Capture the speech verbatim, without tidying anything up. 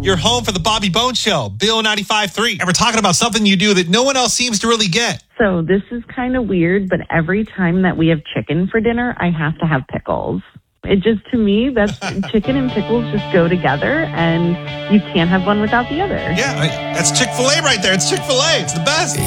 You're home for the Bobby Bones Show, Bill ninety-five point three. And we're talking about something you do that no one else seems to really get. So this is kind of weird, but every time that we have chicken for dinner, I have to have pickles. It just, to me, that's chicken and pickles just go together, and you can't have one without the other. Yeah, I, that's Chick-fil-A right there. It's Chick-fil-A. It's the best.